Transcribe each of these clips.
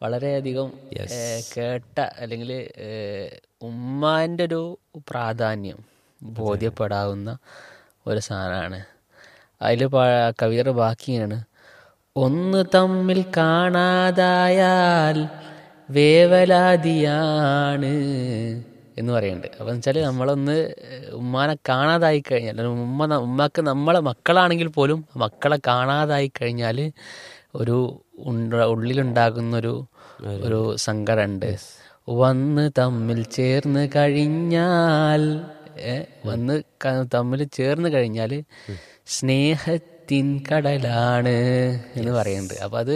വളരെയധികം കേട്ട അല്ലെങ്കിൽ ഉമ്മാൻ്റെ ഒരു പ്രാധാന്യം ബോധ്യപ്പെടാവുന്ന ഒരു സാധനമാണ്. അതിൽ കവിതയുടെ ബാക്കിയാണ്, ഒന്ന് തമ്മിൽ കാണാതായാൽ വേവലാതിയാണ് എന്ന് പറയുന്നുണ്ട്. അപ്പോൾ എന്ന് വെച്ചാൽ നമ്മളൊന്ന് ഉമ്മാനെ കാണാതായി കഴിഞ്ഞാൽ, ഉമ്മക്ക് നമ്മളെ മക്കളാണെങ്കിൽ പോലും മക്കളെ കാണാതായി കഴിഞ്ഞാൽ ഒരു ഉള്ളിലുണ്ടാകുന്നൊരു ഒരു സങ്കടമുണ്ട്. വന്ന് തമ്മിൽ ചേർന്ന് കഴിഞ്ഞാൽ തമ്മിൽ ചേർന്ന് കഴിഞ്ഞാൽ സ്നേഹത്തിൻ കടലാണ് എന്ന് പറയുന്നുണ്ട്. അപ്പം അത്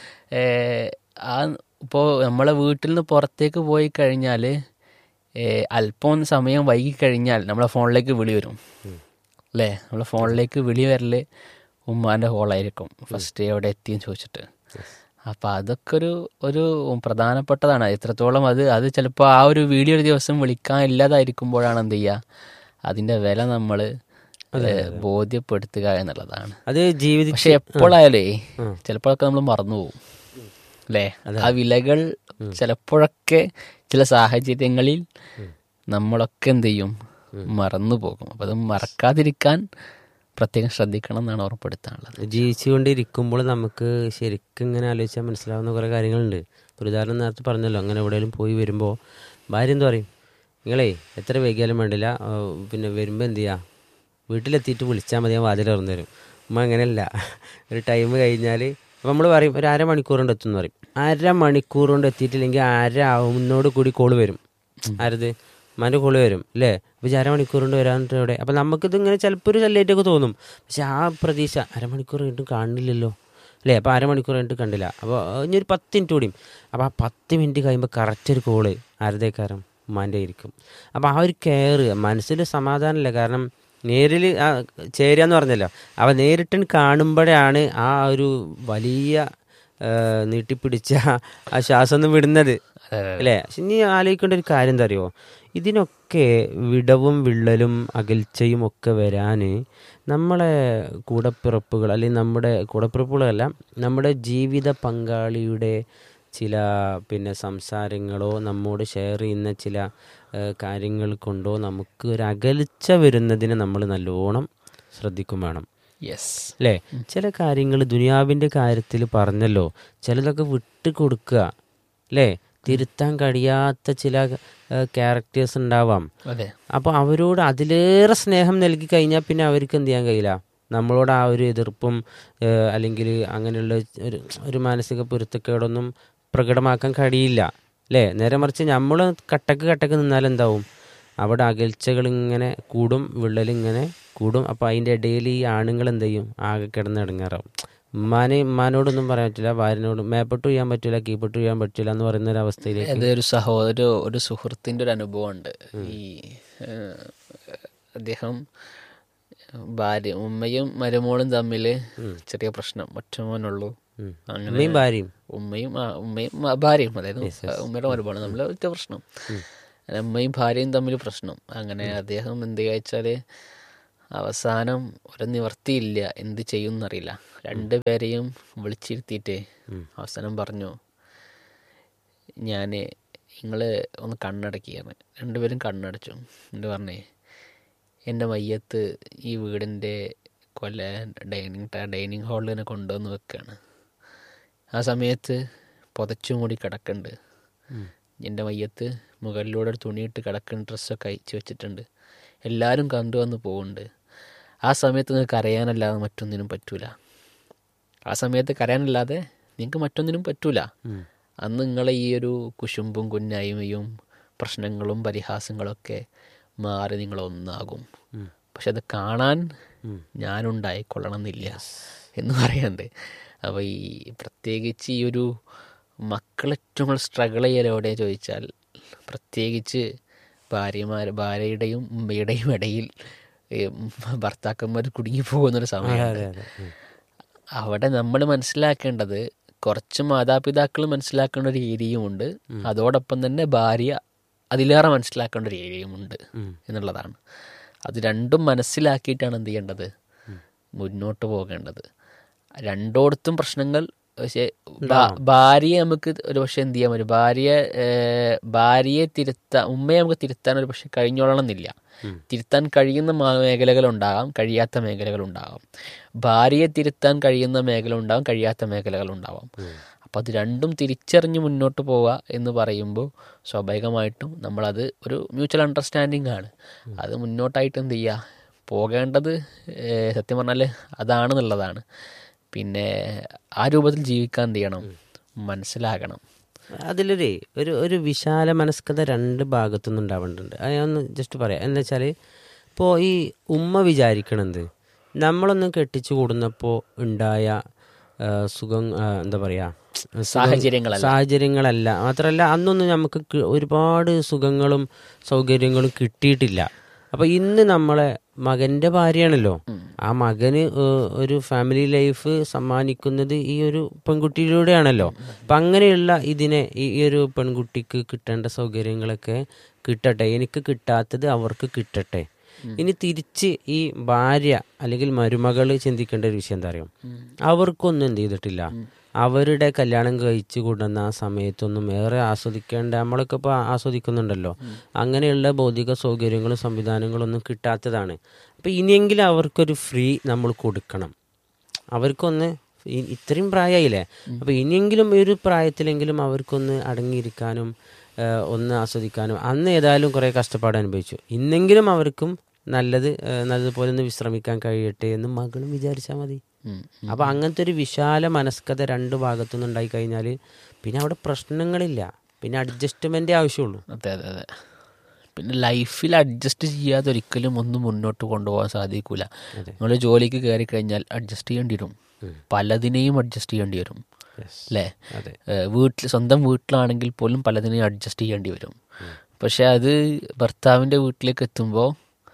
ഇപ്പോൾ നമ്മളെ വീട്ടിൽ നിന്ന് പുറത്തേക്ക് പോയി കഴിഞ്ഞാൽ അല്പം സമയം വൈകിക്കഴിഞ്ഞാൽ നമ്മളെ ഫോണിലേക്ക് വിളി വരും അല്ലേ? നമ്മളെ ഫോണിലേക്ക് വിളി വരൽ ഉമ്മാൻ്റെ കോളായിരിക്കും, ഫസ്റ്റ് എവിടെ എത്തിയെന്ന് ചോദിച്ചിട്ട്. അപ്പം അതൊക്കെ ഒരു പ്രധാനപ്പെട്ടതാണ്. എത്രത്തോളം അത് ചിലപ്പോൾ ആ ഒരു വീഡിയോ ഒരു ദിവസം വിളിക്കാൻ ഇല്ലാതായിരിക്കുമ്പോഴാണ് എന്ത് ചെയ്യുക, അതിൻ്റെ വില നമ്മൾ ബോധ്യപ്പെടുത്തുക എന്നുള്ളതാണ്. അത് ജീവിതം. പക്ഷെ എപ്പോഴായാലേ ചിലപ്പോഴൊക്കെ നമ്മൾ മറന്നുപോകും അല്ലേ? ആ വിലകൾ ചിലപ്പോഴൊക്കെ ചില സാഹചര്യങ്ങളിൽ നമ്മളൊക്കെ എന്ത് ചെയ്യും, മറന്നു പോകും. അപ്പം അത് മറക്കാതിരിക്കാൻ പ്രത്യേകം ശ്രദ്ധിക്കണം എന്നാണ് ഓർമ്മപ്പെടുത്താനുള്ളത്. ജീവിച്ചുകൊണ്ടിരിക്കുമ്പോൾ നമുക്ക് ശരിക്കും ഇങ്ങനെ ആലോചിച്ചാൽ മനസ്സിലാവുന്ന കുറേ കാര്യങ്ങളുണ്ട്. ഒരു ഉദാഹരണം നേരത്തെ പറഞ്ഞല്ലോ, അങ്ങനെ എവിടെയെങ്കിലും പോയി വരുമ്പോൾ ഭാര്യ എന്ത് പറയും, നിങ്ങളേ എത്ര വൈകിയാലും വേണ്ടില്ല, പിന്നെ വരുമ്പോൾ എന്ത് ചെയ്യുക, വീട്ടിലെത്തിയിട്ട് വിളിച്ചാൽ മതി, ഞാൻ വാതിൽ തുറന്നു തരും. ഉമ്മ അങ്ങനെയല്ല, ഒരു ടൈം കഴിഞ്ഞാൽ അപ്പോൾ നമ്മൾ പറയും ഒരു അരമണിക്കൂർ കൊണ്ട് എത്തുമെന്ന് പറയും. അരമണിക്കൂർ കൊണ്ട് എത്തിയിട്ടില്ലെങ്കിൽ ആവുന്നോട് കൂടി കോള് വരും. ആരത്? ഉമ്മാൻ്റെ കോള് വരും അല്ലേ? അപ്പോൾ അരമണിക്കൂർ കൊണ്ട് വരാനിട്ട് എവിടെ? അപ്പോൾ നമുക്കിത് ഇങ്ങനെ ചിലപ്പോൾ ഒരു ലേറ്റൊക്കെ തോന്നും. പക്ഷെ ആ പ്രതീക്ഷ അരമണിക്കൂർ കഴിഞ്ഞിട്ടും കാണുന്നില്ലല്ലോ അല്ലേ? അപ്പോൾ അരമണിക്കൂർ കഴിഞ്ഞിട്ട് കണ്ടില്ല. അപ്പോൾ ഇനി ഒരു 10 മിനിറ്റ് കൂടിയും. അപ്പോൾ ആ 10 മിനിറ്റ് കഴിയുമ്പോൾ കറക്റ്റ് ഒരു കോള് ആരുടേക്കാരം? ഉമ്മാൻ്റെ ആയിരിക്കും. അപ്പോൾ ആ ഒരു കെയർ മനസ്സിൽ സമാധാനമില്ല. കാരണം നേരിൽ ചേരുകയെന്ന് പറഞ്ഞല്ലോ, അവ നേരിട്ട് കാണുമ്പോഴാണ് ആ ഒരു വലിയ നീട്ടിപ്പിടിച്ച ആ ശ്വാസം ഒന്നും വിടുന്നത് അല്ലേ? ഇനി ആലോചിക്കേണ്ട ഒരു കാര്യം എന്താ അറിയുമോ, ഇതിനൊക്കെ വിടവും വിള്ളലും അകൽച്ചയും ഒക്കെ വരാൻ നമ്മളെ കൂടപ്പിറപ്പുകൾ, അല്ലെങ്കിൽ നമ്മുടെ കൂടപ്പിറപ്പുകളല്ല, നമ്മുടെ ജീവിത പങ്കാളിയുടെ ചില സംസാരങ്ങളോ നമ്മോട് ഷെയർ ചെയ്യുന്ന ചില കാര്യങ്ങൾ കൊണ്ടോ നമുക്ക് ഒരു അകൽച്ച വരുന്നതിന് നമ്മൾ നല്ലോണം ശ്രദ്ധിക്കും വേണം. അല്ലേ? ചില കാര്യങ്ങൾ ദുനിയാവിൻ്റെ കാര്യത്തിൽ പറഞ്ഞല്ലോ, ചിലതൊക്കെ വിട്ട് കൊടുക്കുക അല്ലേ? തിരുത്താൻ കഴിയാത്ത ചില ക്യാരക്ടേഴ്സ് ഉണ്ടാവാം. അപ്പോൾ അവരോട് അതിലേറെ സ്നേഹം നൽകി കഴിഞ്ഞാൽ പിന്നെ അവർക്ക് എന്ത് ചെയ്യാൻ കഴിയില്ല, നമ്മളോട് ആ ഒരു എതിർപ്പും അല്ലെങ്കിൽ അങ്ങനെയുള്ള ഒരു മാനസിക പൊരുത്തക്കേടൊന്നും പ്രകടമാക്കാൻ കഴിയില്ല അല്ലേ? നേരെ മറിച്ച് നമ്മൾ കട്ടക്ക് നിന്നാലെന്താവും, അവിടെ അകൽച്ചകൾ ഇങ്ങനെ കൂടും, വിള്ളലിങ്ങനെ കൂടും. അപ്പോൾ അതിൻ്റെ ഇടയിൽ ഈ ആണുങ്ങൾ എന്ത് ചെയ്യും, ആകെ കിടന്ന് ഇടങ്ങാറാവും. ഉമ്മാനോടൊന്നും പറയാൻ പറ്റില്ല, ഭാര്യനോട് മേപ്പോട്ട് ചെയ്യാൻ പറ്റില്ല, കീപ്പോട്ട് ചെയ്യാൻ പറ്റില്ല എന്ന് പറയുന്ന ഒരു അവസ്ഥയിലേക്ക്. ഒരു സുഹൃത്തിൻ്റെ ഒരു അനുഭവമുണ്ട്. ഈ അദ്ദേഹം ഉമ്മയും മരുമോളും തമ്മിൽ ചെറിയ പ്രശ്നം, ഒറ്റമോനുള്ളൂ, അങ്ങനെ ഉമ്മയും ഭാര്യയും, അതായത് ഉമ്മയുടെ മരുമോളും തമ്മിൽ ഒറ്റ പ്രശ്നം, ഉമ്മയും ഭാര്യയും തമ്മിൽ പ്രശ്നം. അങ്ങനെ അദ്ദേഹം എന്ത് കഴിച്ചാൽ അവസാനം ഒരു നിവർത്തിയില്ല, എന്ത് ചെയ്യും എന്നറിയില്ല. രണ്ടുപേരെയും വിളിച്ചിരുത്തിയിട്ട് അവസാനം പറഞ്ഞു, നിങ്ങൾ ഒന്ന് കണ്ണടക്കുകയാണ്. രണ്ടുപേരും കണ്ണടച്ചു. എന്നിട്ട് പറഞ്ഞേ, എൻ്റെ മയ്യത്ത് ഈ വീടിൻ്റെ ഡൈനിങ് ഹാളിൽ തന്നെ കൊണ്ടുവന്ന് വെക്കുകയാണ്. ആ സമയത്ത് പുതച്ചും കൂടി കിടക്കുന്നുണ്ട്. എൻ്റെ മയ്യത്ത് മുകളിലൂടെ ഒരു തുണിയിട്ട് കിടക്കുന്ന ഡ്രസ്സൊക്കെ അയച്ചു വെച്ചിട്ടുണ്ട്. എല്ലാവരും കണ്ടുവന്ന് പോകുന്നുണ്ട്. ആ സമയത്ത് നിങ്ങൾക്ക് കരയാനല്ലാതെ മറ്റൊന്നിനും പറ്റൂല. ആ സമയത്ത് കരയാനല്ലാതെ നിങ്ങൾക്ക് മറ്റൊന്നിനും പറ്റൂല. അന്ന് നിങ്ങളെ ഈ ഒരു കുശുമ്പും കുന്നായ്മയും പ്രശ്നങ്ങളും പരിഹാസങ്ങളൊക്കെ മാറി നിങ്ങളൊന്നാകും. പക്ഷെ അത് കാണാൻ ഞാനുണ്ടായിക്കൊള്ളണം എന്നില്ല എന്ന് പറയുന്നുണ്ട്. അപ്പോൾ ഈ പ്രത്യേകിച്ച് ഈ ഒരു മക്കളേറ്റവും കൂടുതൽ സ്ട്രഗിൾ ചെയ്യലോടെ ചോദിച്ചാൽ, പ്രത്യേകിച്ച് ഭാര്യയുടെയും ഉമ്മയുടെയും ഇടയിൽ ഭർത്താക്കന്മാർ കുടുങ്ങിപ്പോകുന്നൊരു സമയമാണ്. അവിടെ നമ്മൾ മനസ്സിലാക്കേണ്ടത്, കുറച്ച് മാതാപിതാക്കൾ മനസ്സിലാക്കേണ്ട ഒരു ഏരിയയുമുണ്ട്, അതോടൊപ്പം തന്നെ ഭാര്യ അതിലേറെ മനസ്സിലാക്കേണ്ട ഒരു ഏരിയയുമുണ്ട് എന്നുള്ളതാണ്. അത് രണ്ടും മനസ്സിലാക്കിയിട്ടാണ് എന്ത് ചെയ്യേണ്ടത്, മുന്നോട്ട് പോകേണ്ടത്. രണ്ടോടത്തും പ്രശ്നങ്ങൾ പക്ഷെ ഭാര്യയെ നമുക്ക് ഒരു പക്ഷെ എന്ത് ചെയ്യാൻ പറ്റും, ഭാര്യയെ ഉമ്മയെ നമുക്ക് തിരുത്താൻ ഒരു പക്ഷെ കഴിഞ്ഞോളണമെന്നില്ല. തിരുത്താൻ കഴിയുന്ന മേഖലകളുണ്ടാകാം, കഴിയാത്ത മേഖലകളുണ്ടാകാം. ഭാര്യയെ തിരുത്താൻ കഴിയുന്ന മേഖല ഉണ്ടാകും, കഴിയാത്ത മേഖലകളുണ്ടാവാം. അപ്പം അത് രണ്ടും തിരിച്ചറിഞ്ഞ് മുന്നോട്ട് പോവുക എന്ന് പറയുമ്പോൾ സ്വാഭാവികമായിട്ടും നമ്മളത് ഒരു മ്യൂച്വൽ അണ്ടർസ്റ്റാൻഡിങ് ആണ്. അത് മുന്നോട്ടായിട്ട് എന്ത് ചെയ്യുക, പോകേണ്ടത് സത്യം പറഞ്ഞാൽ അതാണെന്നുള്ളതാണ്. പിന്നെ ആ രൂപത്തിൽ ജീവിക്കാൻ എന്ത് ചെയ്യണം, മനസ്സിലാകണം. അതിലൊരു ഒരു വിശാല മനസ്കത രണ്ട് ഭാഗത്തുനിന്ന് ഉണ്ടാവേണ്ടതുണ്ട്. അത് ഞാൻ ഒന്ന് ജസ്റ്റ് പറയാം. എന്താ വെച്ചാൽ ഇപ്പോൾ ഈ ഉമ്മ വിചാരിക്കണത് നമ്മളൊന്നും കെട്ടിച്ചു കൂടുന്നപ്പോൾ ഉണ്ടായ സുഖം, എന്താ പറയുക, സാഹചര്യങ്ങളല്ല. മാത്രമല്ല അന്നൊന്നും നമുക്ക് ഒരുപാട് സുഖങ്ങളും സൗകര്യങ്ങളും കിട്ടിയിട്ടില്ല. അപ്പോൾ ഇന്ന് നമ്മളെ മകൻ്റെ ഭാര്യയാണല്ലോ, ആ മകന് ഒരു ഫാമിലി ലൈഫ് സമ്മാനിക്കുന്നത് ഈ ഒരു പെൺകുട്ടിയിലൂടെയാണല്ലോ. അപ്പം അങ്ങനെയുള്ള ഇതിനെ ഈ ഒരു പെൺകുട്ടിക്ക് കിട്ടേണ്ട സൗകര്യങ്ങളൊക്കെ കിട്ടട്ടെ, എനിക്ക് കിട്ടാത്തത് അവർക്ക് കിട്ടട്ടെ. ഇനി തിരിച്ച് ഈ ഭാര്യ അല്ലെങ്കിൽ മരുമകൾ ചിന്തിക്കേണ്ട ഒരു വിഷയം എന്താ അറിയാം, അവർക്കൊന്നും എന്ത് ചെയ്തിട്ടില്ല, അവരുടെ കല്യാണം കഴിച്ചു കൂടുന്ന ആ സമയത്തൊന്നും ഏറെ ആസ്വദിക്കേണ്ട, നമ്മളൊക്കെ ഇപ്പോൾ ആസ്വദിക്കുന്നുണ്ടല്ലോ, അങ്ങനെയുള്ള ഭൗതിക സൗകര്യങ്ങളും സംവിധാനങ്ങളൊന്നും കിട്ടാത്തതാണ്. അപ്പോൾ ഇനിയെങ്കിലും അവർക്കൊരു ഫ്രീ നമ്മൾ കൊടുക്കണം. അവർക്കൊന്ന് ഇത്രയും പ്രായമായില്ലേ, അപ്പോൾ ഇനിയെങ്കിലും ഒരു പ്രായത്തിലെങ്കിലും അവർക്കൊന്ന് അടങ്ങിയിരിക്കാനും ഒന്ന് ആസ്വദിക്കാനും. അന്ന് ഏതായാലും കുറേ കഷ്ടപ്പാട് അനുഭവിച്ചു, ഇന്നെങ്കിലും അവർക്കും നല്ലതുപോലെ ഒന്ന് വിശ്രമിക്കാൻ കഴിയട്ടെ എന്ന് മകളും വിചാരിച്ചാൽ മതി. അപ്പം അങ്ങനത്തെ ഒരു വിശാല മനസ്കത രണ്ട് ഭാഗത്തുനിന്ന് ഉണ്ടായി കഴിഞ്ഞാൽ പിന്നെ അവിടെ പ്രശ്നങ്ങളില്ല, പിന്നെ അഡ്ജസ്റ്റ്മെൻ്റേ ആവശ്യമുള്ളൂ. അതെ അതെ അതെ. പിന്നെ ലൈഫിൽ അഡ്ജസ്റ്റ് ചെയ്യാതെ ഒരിക്കലും ഒന്നും മുന്നോട്ട് കൊണ്ടുപോകാൻ സാധിക്കില്ല. നമ്മൾ ജോലിക്ക് കയറി കഴിഞ്ഞാൽ അഡ്ജസ്റ്റ് ചെയ്യേണ്ടി വരും, പലതിനെയും അഡ്ജസ്റ്റ് ചെയ്യേണ്ടി വരും അല്ലേ. സ്വന്തം വീട്ടിലാണെങ്കിൽ പോലും പലതിനെയും അഡ്ജസ്റ്റ് ചെയ്യേണ്ടി വരും. പക്ഷെ അത് ഭർത്താവിൻ്റെ വീട്ടിലേക്ക് എത്തുമ്പോൾ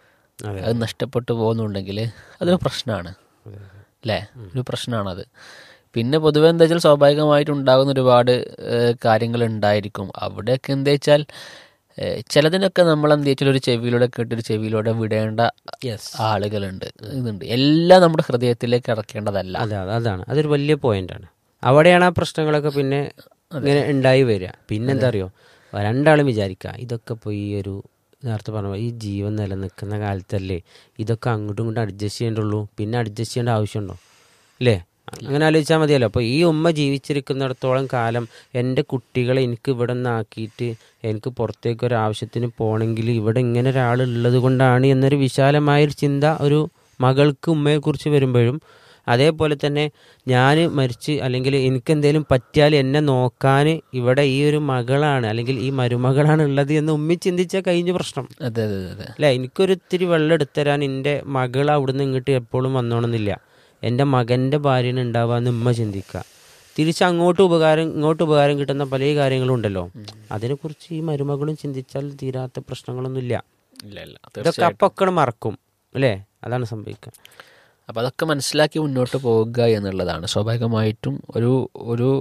അത് നഷ്ടപ്പെട്ടു പോകുന്നുണ്ടെങ്കിൽ അതൊരു പ്രശ്നമാണ് അല്ലേ, ഒരു പ്രശ്നമാണത്. പിന്നെ പൊതുവെ എന്താ വെച്ചാൽ സ്വാഭാവികമായിട്ട് ഉണ്ടാകുന്ന ഒരുപാട് കാര്യങ്ങൾ ഉണ്ടായിരിക്കും. അവിടെയൊക്കെ എന്താ വെച്ചാൽ ചിലതിനൊക്കെ നമ്മൾ എന്താ വെച്ചാൽ ഒരു ചെവിയിലൂടെ കേട്ടൊരു ചെവിയിലൂടെ വിടേണ്ട ആളുകളുണ്ട്, ഇതുണ്ട്. എല്ലാം നമ്മുടെ ഹൃദയത്തിലേക്ക് ഇറക്കേണ്ടതല്ല. അതാണ് അതൊരു വലിയ പോയിന്റാണ്. അവിടെയാണ് ആ പ്രശ്നങ്ങളൊക്കെ പിന്നെ ഇങ്ങനെ ഉണ്ടായി വരിക. പിന്നെന്താ അറിയോ, രണ്ടാളും വിചാരിക്കുക ഇതൊക്കെ ഇപ്പോൾ ഈ ഒരു നേരത്തെ പറഞ്ഞ ഈ ജീവൻ നിലനിൽക്കുന്ന കാലത്തല്ലേ ഇതൊക്കെ അങ്ങോട്ടും ഇങ്ങോട്ടും അഡ്ജസ്റ്റ് ചെയ്യേണ്ടുള്ളൂ, പിന്നെ അഡ്ജസ്റ്റ് ചെയ്യേണ്ട ആവശ്യമുണ്ടോ അല്ലേ? അങ്ങനെ ആലോചിച്ചാൽ മതിയല്ലോ. അപ്പോൾ ഈ ഉമ്മ ജീവിച്ചിരിക്കുന്നിടത്തോളം കാലം എൻ്റെ കുട്ടികളെ എനിക്ക് ഇവിടെ നിന്നാക്കിയിട്ട് എനിക്ക് പുറത്തേക്ക് ഒരു ആവശ്യത്തിന് പോകണമെങ്കിൽ ഇവിടെ ഇങ്ങനെ ഒരാളുള്ളത് കൊണ്ടാണ് എന്നൊരു വിശാലമായൊരു ചിന്ത ഒരു മകൾക്ക് ഉമ്മയെക്കുറിച്ച് വരുമ്പോഴും, അതേപോലെ തന്നെ ഞാൻ മരിച്ച് അല്ലെങ്കിൽ എനിക്കെന്തെങ്കിലും പറ്റിയാൽ എന്നെ നോക്കാൻ ഇവിടെ ഈ ഒരു മകളാണ് അല്ലെങ്കിൽ ഈ മരുമകളാണ് ഉള്ളത് എന്ന് ഉമ്മി ചിന്തിച്ചാൽ കഴിഞ്ഞ പ്രശ്നം. അതെ അതെ അതെ അല്ലേ? എനിക്കൊരിത്തിരി വെള്ളം എടുത്തരാൻ എൻ്റെ മകൾ അവിടുന്ന് ഇങ്ങോട്ട് എപ്പോഴും വന്നോണമെന്നില്ല, എൻ്റെ മകൻ്റെ ഭാര്യന് ഉണ്ടാവാന്ന് ഉമ്മ ചിന്തിക്കുക. തിരിച്ച് ഇങ്ങോട്ട് ഉപകാരം കിട്ടുന്ന പല കാര്യങ്ങളും ഉണ്ടല്ലോ, അതിനെക്കുറിച്ച് ഈ മരുമകളും ചിന്തിച്ചാൽ തീരാത്ത പ്രശ്നങ്ങളൊന്നുമില്ല. ഇതൊക്കെ അപ്പൊക്കെ മറക്കും അല്ലേ? അതാണ് സംഭവിക്കുക. അപ്പോൾ അതൊക്കെ മനസ്സിലാക്കി മുന്നോട്ട് പോകുക എന്നുള്ളതാണ്. സ്വാഭാവികമായിട്ടും ഒരു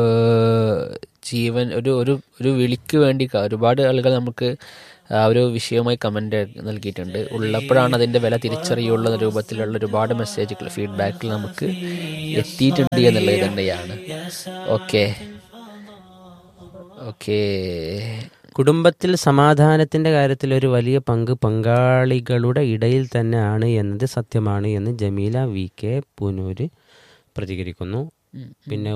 ജീവൻ ഒരു വിളിക്ക് വേണ്ടി ഒരുപാട് ആളുകൾ നമുക്ക് ആ ഒരു വിഷയവുമായി കമൻ്റ് നൽകിയിട്ടുണ്ട്. ഉള്ളപ്പോഴാണ് അതിൻ്റെ വില തിരിച്ചറിയുള്ള രൂപത്തിലുള്ള ഒരുപാട് മെസ്സേജുകൾ ഫീഡ്ബാക്കിൽ നമുക്ക് എത്തിയിട്ടുണ്ട് എന്നുള്ളത് തന്നെയാണ്. ഓക്കെ കുടുംബത്തിൽ സമാധാനത്തിൻ്റെ കാര്യത്തിൽ ഒരു വലിയ പങ്ക് പങ്കാളികളുടെ ഇടയിൽ തന്നെയാണ് എന്നത് സത്യമാണ് എന്ന് ജമീല VK പൂനൂര് പ്രതികരിക്കുന്നു. പിന്നെ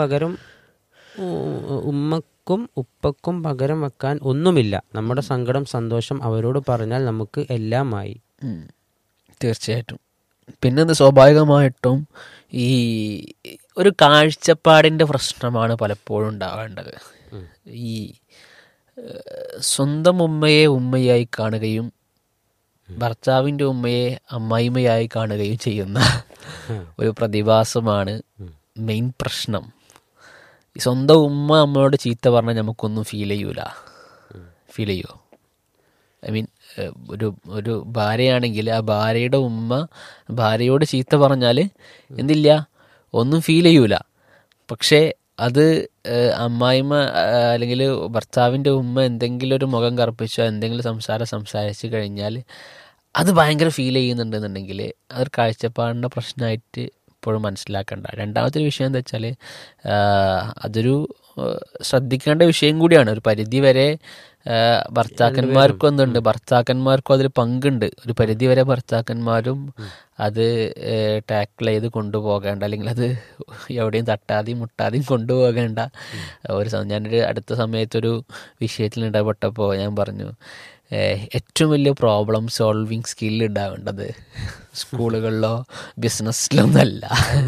ഉമ്മക്കും ഉപ്പക്കും പകരം വെക്കാൻ ഒന്നുമില്ല. നമ്മുടെ സങ്കടം സന്തോഷം അവരോട് പറഞ്ഞാൽ നമുക്ക് എല്ലാമായി. തീർച്ചയായിട്ടും. പിന്നെ സ്വാഭാവികമായിട്ടും ഈ ഒരു കാഴ്ചപ്പാടിൻ്റെ പ്രശ്നമാണ് പലപ്പോഴും ഉണ്ടാവേണ്ടത്. ഈ സ്വന്തം ഉമ്മയെ ഉമ്മയായി കാണുകയും ഭർത്താവിൻ്റെ ഉമ്മയെ അമ്മായിമ്മയായി കാണുകയും ചെയ്യുന്ന ഒരു പ്രതിഭാസമാണ് മെയിൻ പ്രശ്നം. സ്വന്തം ഉമ്മ അമ്മയോട് ചീത്ത പറഞ്ഞാൽ നമുക്കൊന്നും ഫീൽ ചെയ്യുമോ? ഐ മീൻ ഒരു ഭാര്യയാണെങ്കിൽ ആ ഭാര്യയുടെ ഉമ്മ ഭാര്യയോട് ചീത്ത പറഞ്ഞാൽ എന്തില്ല, ഒന്നും ഫീൽ ചെയ്യൂല. പക്ഷേ അത് അമ്മായിമ്മ അല്ലെങ്കിൽ ഭർത്താവിൻ്റെ ഉമ്മ എന്തെങ്കിലും ഒരു മുഖം കറുപ്പിച്ചോ എന്തെങ്കിലും സംസാരിച്ച് കഴിഞ്ഞാൽ അത് ഭയങ്കര ഫീൽ ചെയ്യുന്നുണ്ടെന്നുണ്ടെങ്കിൽ അതൊരു കാഴ്ചപ്പാടിൻ്റെ പ്രശ്നമായിട്ട് എപ്പോഴും മനസ്സിലാക്കേണ്ട. രണ്ടാമത്തെ ഒരു വിഷയം എന്താ വെച്ചാൽ അതൊരു ശ്രദ്ധിക്കേണ്ട വിഷയം കൂടിയാണ്. ഒരു പരിധി വരെ ഭർത്താക്കന്മാർക്കും എന്തുണ്ട്, ഭർത്താക്കന്മാർക്കും അതിൽ പങ്കുണ്ട്. ഒരു പരിധി വരെ ഭർത്താക്കന്മാരും അത് ടാക്കിൾ ചെയ്ത് കൊണ്ടുപോകേണ്ട, അല്ലെങ്കിൽ അത് എവിടെയും തട്ടാതെയും മുട്ടാതെയും കൊണ്ടുപോകേണ്ട ഞാനൊരു അടുത്ത സമയത്തൊരു വിഷയത്തിൽ ഇടപെട്ടപ്പോൾ ഞാൻ പറഞ്ഞു, ഏറ്റവും വലിയ പ്രോബ്ലം സോൾവിങ് സ്കിൽ ഉണ്ടാവേണ്ടത് സ്കൂളുകളിലോ ബിസിനസ്സിലോ ഒന്നല്ല,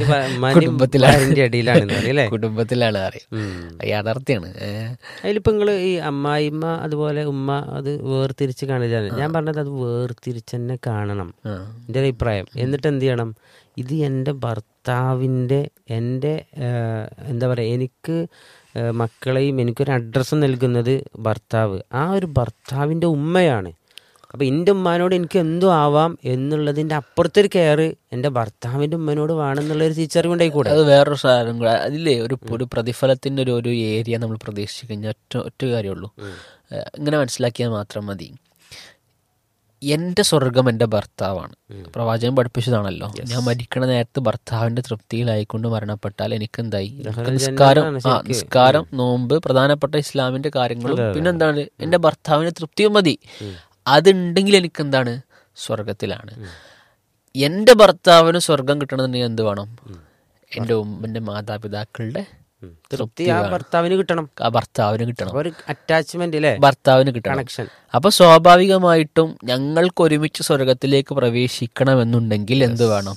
കുടുംബത്തിലാണ് അറിയാം. യാഥാർത്ഥ്യമാണ്. അതിലിപ്പോൾ നിങ്ങൾ ഈ അമ്മായിമ്മ അതുപോലെ ഉമ്മ അത് വേർതിരിച്ച് കാണിച്ചാൽ, ഞാൻ പറഞ്ഞത് അത് വേർതിരിച്ച് തന്നെ കാണണം എൻ്റെ അഭിപ്രായം. എന്നിട്ട് എന്ത് ചെയ്യണം, ഇത് എൻ്റെ ഭർത്താവിൻ്റെ, എൻ്റെ എന്താ പറയുക, എനിക്ക് മക്കളെയും എനിക്കൊരു അഡ്രസ്സ് നൽകുന്നത് ഭർത്താവ്, ആ ഒരു ഭർത്താവിൻ്റെ ഉമ്മയാണ്. അപ്പോൾ എൻ്റെ ഉമ്മാനോട് എനിക്ക് എന്തും ആവാം എന്നുള്ളതിൻ്റെ അപ്പുറത്തൊരു കെയർ എൻ്റെ ഭർത്താവിൻ്റെ ഉമ്മനോട് വേണമെന്നുള്ളൊരു തിരിച്ചറിവുണ്ടായിക്കൂടെ? അത് വേറൊരു സാധനം കൂടെ. അതില്ലേ ഒരു പ്രതിഫലത്തിൻ്റെ ഒരു ഏരിയ നമ്മൾ പ്രതീക്ഷിച്ച് കഴിഞ്ഞാൽ ഒറ്റ കാര്യമുള്ളൂ, ഇങ്ങനെ മനസ്സിലാക്കിയാൽ മാത്രം മതി. എൻ്റെ സ്വർഗം എൻ്റെ ഭർത്താവാണ്. പ്രവാചകൻ പഠിപ്പിച്ചതാണല്ലോ, ഞാൻ മരിക്കണ നേരത്ത് ഭർത്താവിൻ്റെ തൃപ്തിയിലായിക്കൊണ്ട് മരണപ്പെട്ടാൽ എനിക്കെന്തായി, നിസ്കാരം, നോമ്പ്, പ്രധാനപ്പെട്ട ഇസ്ലാമിൻ്റെ കാര്യങ്ങളും പിന്നെന്താണ്, എൻ്റെ ഭർത്താവിൻ്റെ തൃപ്തിയും മതി. അതുണ്ടെങ്കിൽ എനിക്കെന്താണ്, സ്വർഗത്തിലാണ്. എൻ്റെ ഭർത്താവിന് സ്വർഗം കിട്ടണമെന്നുണ്ടെങ്കിൽ എന്ത് വേണം, എൻ്റെ മാതാപിതാക്കളുടെ തൃപ്തി ആ ഭർത്താവിന് കിട്ടണം, ഒരു അറ്റാച്ച്മെന്റ് അല്ലേ, ഭർത്താവിന് കിട്ടണം, കണക്ഷൻ. അപ്പൊ സ്വാഭാവികമായിട്ടും ഞങ്ങൾക്ക് ഒരുമിച്ച് സ്വർഗത്തിലേക്ക് പ്രവേശിക്കണമെന്നുണ്ടെങ്കിൽ എന്ത് വേണം,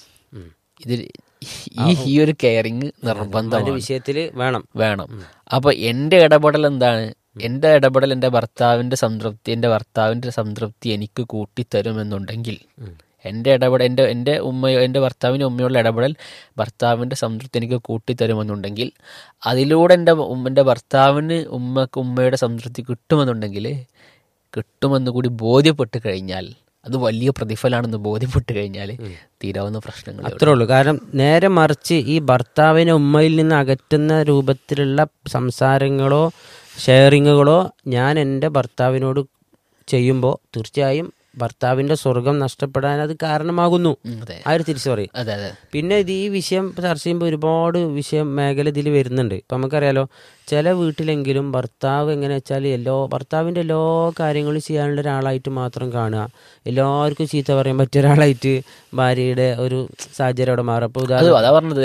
ഈ ഒരു കെയറിങ് നിർബന്ധമാണ്, വിഷയത്തില് വേണം. അപ്പൊ എൻ്റെ ഇടപെടൽ എന്താണ്, എൻ്റെ ഇടപെടൽ എൻ്റെ ഭർത്താവിൻ്റെ സംതൃപ്തി എനിക്ക് കൂട്ടിത്തരുമെന്നുണ്ടെങ്കിൽ, എൻ്റെ ഭർത്താവിൻ്റെ ഉമ്മയുള്ള ഇടപെടൽ ഭർത്താവിൻ്റെ സംതൃപ്തി എനിക്ക് കൂട്ടിത്തരുമെന്നുണ്ടെങ്കിൽ, അതിലൂടെ എൻ്റെ ഭർത്താവിന് ഉമ്മയുടെ സംതൃപ്തി കിട്ടുമെന്ന് കൂടി ബോധ്യപ്പെട്ട് കഴിഞ്ഞാൽ, അത് വലിയ പ്രതിഫലമാണെന്ന് ബോധ്യപ്പെട്ട് കഴിഞ്ഞാൽ തീരാവുന്ന പ്രശ്നങ്ങൾ അത്രേ ഉള്ളൂ. കാരണം നേരെ മറിച്ച് ഈ ഭർത്താവിനെ ഉമ്മയിൽ നിന്ന് അകറ്റുന്ന രൂപത്തിലുള്ള സംസാരങ്ങളോ ഷെയറിങ്ങുകളോ ഞാൻ എൻ്റെ ഭർത്താവിനോട് ചെയ്യുമ്പോൾ തീർച്ചയായും ഭർത്താവിൻ്റെ സ്വർഗം നഷ്ടപ്പെടാൻ അത് കാരണമാകുന്നു. ആ ഒരു തിരിച്ചു പറയും. പിന്നെ ഇത് ഈ വിഷയം ചർച്ച ചെയ്യുമ്പോൾ ഒരുപാട് മേഖല ഇതിൽ വരുന്നുണ്ട്. ഇപ്പം നമുക്കറിയാലോ, ചില വീട്ടിലെങ്കിലും ഭർത്താവ് എങ്ങനെ വെച്ചാൽ ഭർത്താവിൻ്റെ എല്ലാ കാര്യങ്ങളും ചെയ്യാനുള്ള ഒരാളായിട്ട് മാത്രം കാണുക, എല്ലാവർക്കും ചീത്ത പറയാൻ പറ്റിയ ഒരാളായിട്ട് ഭാര്യയുടെ ഒരു സാഹചര്യം അവിടെ മാറും. അപ്പോൾ അതാ പറഞ്ഞത്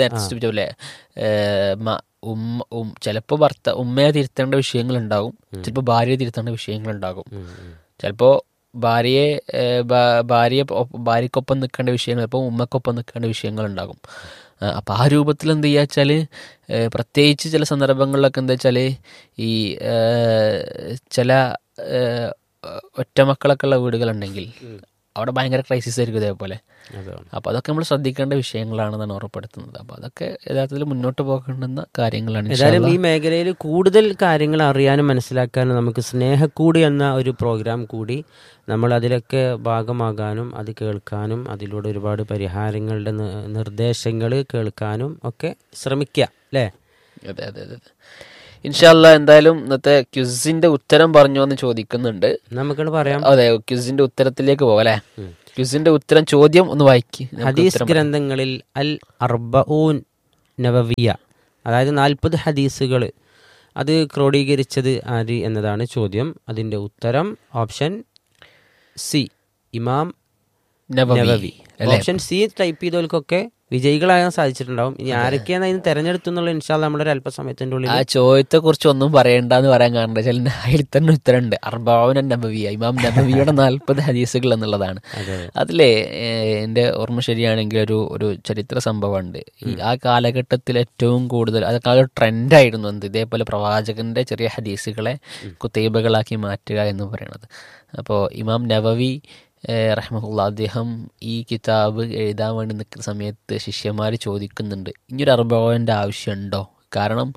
ചിലപ്പോൾ ഉമ്മയെ തിരുത്തേണ്ട വിഷയങ്ങളുണ്ടാകും, ചിലപ്പോൾ ഭാര്യയെ തിരുത്തേണ്ട വിഷയങ്ങളുണ്ടാകും, ചിലപ്പോൾ ഭാര്യക്കൊപ്പം നിൽക്കേണ്ട വിഷയങ്ങൾ, ഇപ്പോൾ ഉമ്മക്കൊപ്പം നിൽക്കേണ്ട വിഷയങ്ങളുണ്ടാകും. അപ്പം ആ രൂപത്തിൽ എന്ത് ചെയ്യുക വെച്ചാൽ, പ്രത്യേകിച്ച് ചില സന്ദർഭങ്ങളിലൊക്കെ എന്താ വെച്ചാൽ, ഈ ചില ഒറ്റമക്കളൊക്കെ ഉള്ള വീടുകളുണ്ടെങ്കിൽ അവിടെ ഭയങ്കര ക്രൈസിസ് ആയിരിക്കും ഇതേപോലെ. അപ്പോൾ അതൊക്കെ നമ്മൾ ശ്രദ്ധിക്കേണ്ട വിഷയങ്ങളാണെന്നാണ് ഉറപ്പെടുത്തുന്നത്. അപ്പോൾ അതൊക്കെ യഥാർത്ഥത്തിൽ മുന്നോട്ട് പോകേണ്ടുന്ന കാര്യങ്ങളാണ്. ഏതായാലും ഈ മേഖലയിൽ കൂടുതൽ കാര്യങ്ങൾ അറിയാനും മനസ്സിലാക്കാനും നമുക്ക് സ്നേഹക്കൂടി എന്ന ഒരു പ്രോഗ്രാം കൂടി നമ്മൾ അതിലൊക്കെ ഭാഗമാകാനും അത് കേൾക്കാനും അതിലൂടെ ഒരുപാട് പരിഹാരങ്ങളുടെ നിർദ്ദേശങ്ങൾ കേൾക്കാനും ഒക്കെ ശ്രമിക്കുക അല്ലേ? അതെ. ഇൻഷാ അല്ലാ, എന്തായാലും ഇന്നത്തെ ക്വിസിന്റെ ഉത്തരം പറഞ്ഞോ എന്ന് ചോദിക്കുന്നുണ്ട്. നമുക്ക് പറയാം. അതെ, ക്വിസിന്റെ ഉത്തരത്തിലേക്ക് പോകാം അല്ലേ? ക്വിസിന്റെ ഉത്തരം ചോദ്യം ഒന്ന് വായിക്ക്. ഹദീസ് ഗ്രന്ഥങ്ങളിൽ അൽ അർബഊൻ നവവിയ, അതായത് 40 ഹദീസുകൾ, അത് ക്രോഡീകരിച്ചത് ആര് എന്നതാണ് ചോദ്യം. അതിന്റെ ഉത്തരം ഓപ്ഷൻ സി, ഇമാം നവവി. Option C type ചെയ്തവർക്കൊക്കെ വിജയികളാകാൻ സാധിച്ചിട്ടുണ്ടാവും. ഇനി ആരൊക്കെയാണ് അതിന് തെരഞ്ഞെടുത്തുന്നുള്ള ഇൻഷാ അല്ലാഹ് നമ്മുടെ ഒരു അല്പസമയത്തിൻ്റെ ഉള്ളിൽ. ആ ചോദ്യത്തെ കുറിച്ച് ഒന്നും പറയണ്ടെന്ന് പറയാൻ കാരണം വെച്ചാൽ അതിൽ തന്നെ ഉത്തരമുണ്ട്. അർബഊൻ നബവിയ, ഇമാം നബവിയുടെ 40 ഹദീസുകൾ എന്നുള്ളതാണ്. അതിലെ എൻ്റെ ഓർമ്മ ശരിയാണെങ്കിൽ ഒരു ചരിത്ര സംഭവമുണ്ട്. ആ കാലഘട്ടത്തിൽ ഏറ്റവും കൂടുതൽ അതൊക്കെ ഒരു ട്രെൻഡായിരുന്നു ഇതേപോലെ പ്രവാചകന്റെ ചെറിയ ഹദീസുകളെ കുത്തൈബകളാക്കി മാറ്റുക എന്ന് പറയുന്നത്. അപ്പോൾ ഇമാം നവവി റഹ്മത്തുള്ളാ, അദ്ദേഹം ഈ കിതാബ് എഴുതാൻ വേണ്ടി നിൽക്കുന്ന സമയത്ത് ശിഷ്യന്മാർ ചോദിക്കുന്നുണ്ട്, ഇനിയൊരു അർബഊനിൻ്റെ ആവശ്യമുണ്ടോ? കാരണം